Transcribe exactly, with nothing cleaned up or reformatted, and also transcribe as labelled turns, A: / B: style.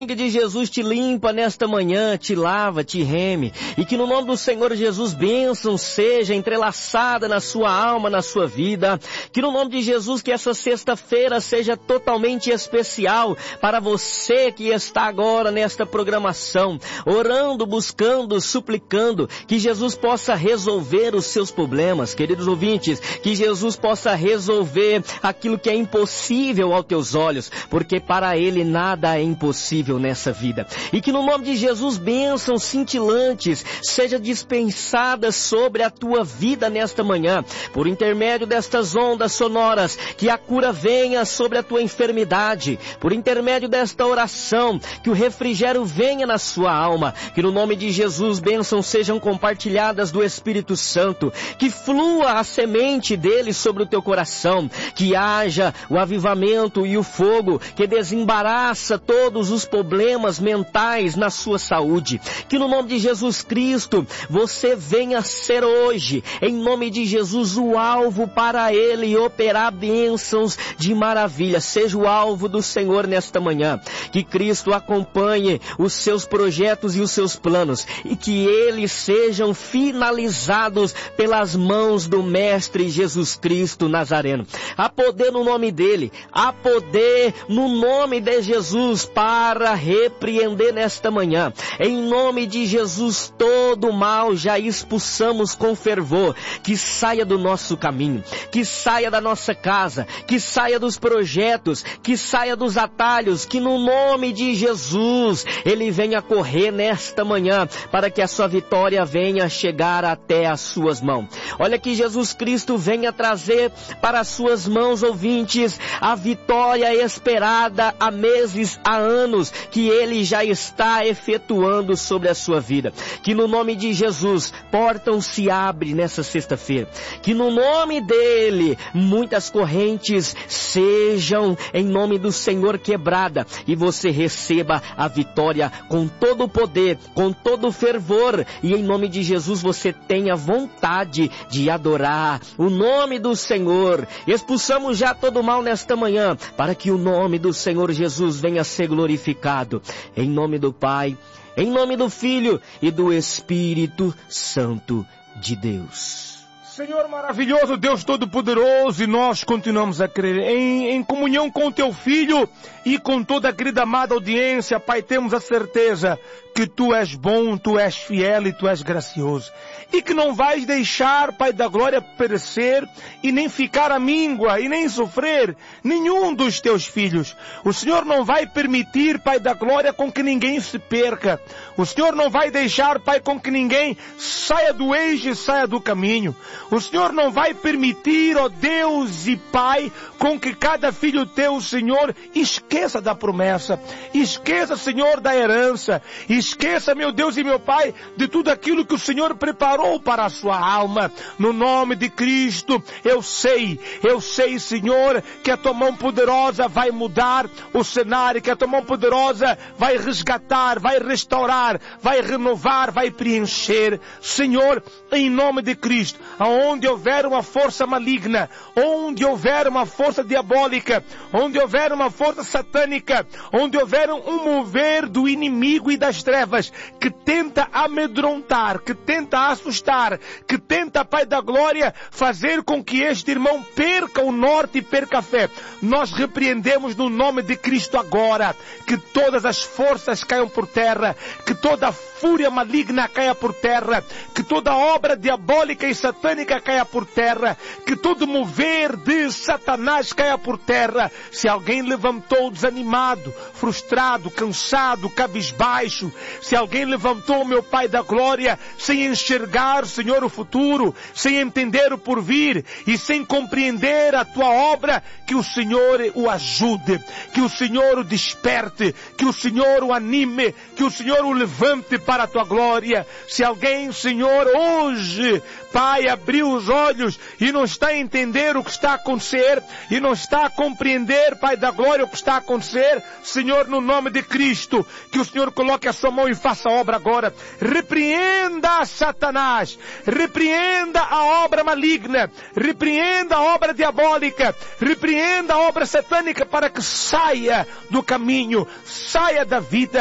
A: sangue de Jesus te limpa nesta manhã, te lava, te reme, e que no nome do Senhor Jesus bênção seja entrelaçada na sua alma, na sua vida, que no nome de Jesus que essa sexta-feira seja totalmente especial para você que está agora nesta programação, orando, buscando, suplicando, que Jesus possa resolver os seus problemas, queridos ouvintes, que Jesus possa resolver aquilo que é impossível aos teus olhos, porque para Ele nada é impossível nessa vida. E que no nome de Jesus bênçãos cintilantes seja dispensadas sobre a tua vida nesta manhã, por intermédio destas ondas sonoras, que a cura venha sobre a tua enfermidade, por intermédio desta oração, que o refrigério venha na sua alma, que no nome de Jesus bênçãos sejam compartilhadas do Espírito Santo, que flua a semente dele sobre o teu coração, que haja o avivamento e o fogo que desembaraça todos os problemas mentais na sua saúde, que no nome de Jesus Cristo você venha ser hoje, em nome de Jesus, o alvo para Ele operar bênçãos de maravilha. Seja o alvo do Senhor nesta manhã, que Cristo acompanhe os seus projetos e os seus planos, e que eles sejam finalizados pelas mãos do Mestre Jesus Cristo Nazareno. Há poder no nome dele, há poder no nome de Jesus para repreender nesta manhã. Em nome de Jesus, todo mal já expulsamos com fervor, que saia do nosso caminho, que saia da nossa casa, que saia dos projetos, que saia dos atalhos, que no nome de Jesus ele venha correr nesta manhã, para que a sua vitória venha chegar até as suas mãos. Olha que Jesus Cristo venha trazer para as suas mãos, ouvintes, a vitória esperada há meses, há anos, que Ele já está efetuando sobre a sua vida. Que no nome de Jesus, portas se abrem nessa sexta-feira. Que no nome dEle, muitas correntes sejam, em nome do Senhor, quebrada, e você receba a vitória com todo o poder, com todo o fervor, e em nome de Jesus você tenha vontade de adorar o nome do Senhor. Expulsamos já todo o mal nesta manhã, para que o nome do Senhor Jesus venha a ser glorificado. Em nome do Pai, em nome do Filho e do Espírito Santo de Deus.
B: Senhor maravilhoso, Deus Todo-Poderoso, e nós continuamos a crer em, em comunhão com o Teu Filho e com toda a querida amada audiência. Pai, temos a certeza que Tu és bom, Tu és fiel e Tu és gracioso. E que não vais deixar, Pai da glória, perecer e nem ficar à míngua e nem sofrer nenhum dos Teus filhos. O Senhor não vai permitir, Pai da glória, com que ninguém se perca. O Senhor não vai deixar, Pai, com que ninguém saia do eixo e saia do caminho. O Senhor não vai permitir, ó Deus e Pai, com que cada filho Teu, Senhor, esqueça da promessa. Esqueça, Senhor, da herança. Esqueça, meu Deus e meu Pai, de tudo aquilo que o Senhor preparou para a sua alma. No nome de Cristo, eu sei, eu sei, Senhor, que a Tua mão poderosa vai mudar o cenário, que a Tua mão poderosa vai resgatar, vai restaurar, vai renovar, vai preencher. Senhor, em nome de Cristo, aonde houver uma força maligna, onde houver uma força diabólica, onde houver uma força satânica, onde houver um mover do inimigo e das trevas, que tenta amedrontar, que tenta assustar, que tenta, Pai da glória, fazer com que este irmão perca o norte e perca a fé, nós repreendemos no nome de Cristo agora, que todas as forças caiam por terra, que toda a fúria maligna caia por terra, que toda obra diabólica e satânica caia por terra, que todo mover de Satanás caia por terra. Se alguém levantou desanimado, frustrado, cansado, cabisbaixo, se alguém levantou, meu Pai da glória, sem enxergar, Senhor, o futuro, sem entender o porvir e sem compreender a Tua obra, que o Senhor o ajude, que o Senhor o desperte, que o Senhor o anime, que o Senhor o levante para a Tua glória. Se alguém, Senhor, hoje, Pai, abriu os olhos e não está a entender o que está a acontecer, e não está a compreender, Pai da glória, o que está a acontecer, Senhor, no nome de Cristo, que o Senhor coloque a Sua sua mão e faça a obra agora. Repreenda Satanás. Repreenda a obra maligna. Repreenda a obra diabólica. Repreenda a obra satânica para que saia do caminho, saia da vida